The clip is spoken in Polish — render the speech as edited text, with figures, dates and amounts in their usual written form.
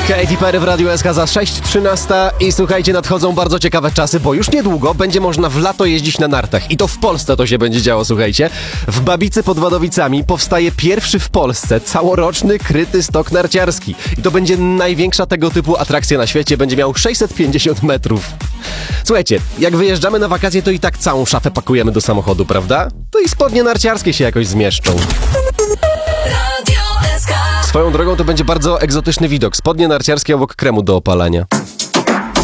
Katy Perry w Radiu SK za 6:13 i słuchajcie, nadchodzą bardzo ciekawe czasy, bo już niedługo będzie można w lato jeździć na nartach. I to w Polsce to się będzie działo, słuchajcie. W Babicy pod Wadowicami powstaje pierwszy w Polsce całoroczny kryty stok narciarski. I to będzie największa tego typu atrakcja na świecie, będzie miał 650 metrów. Słuchajcie, jak wyjeżdżamy na wakacje, to i tak całą szafę pakujemy do samochodu, prawda? To i spodnie narciarskie się jakoś zmieszczą. Swoją drogą to będzie bardzo egzotyczny widok. Spodnie narciarskie obok kremu do opalania.